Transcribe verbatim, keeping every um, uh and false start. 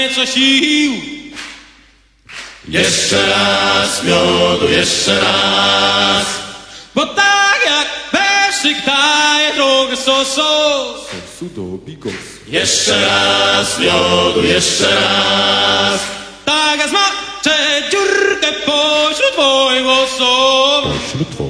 co sił. Jeszcze raz miodu, jeszcze raz. Bo tak jak perszyk daje drogę sosos. Sosu do bigos. Jeszcze raz miodu, jeszcze raz. Tak jak zmaczę dziurkę pośród twoich włosów. Pośród twoich